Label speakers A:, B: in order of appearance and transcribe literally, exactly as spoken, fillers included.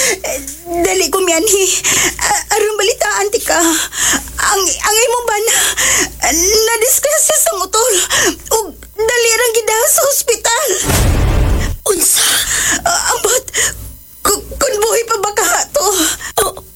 A: Dali ko miyanhi. Aron balitaan ti ka. Ang, ang imo ba na, na-disgrasya sa motor.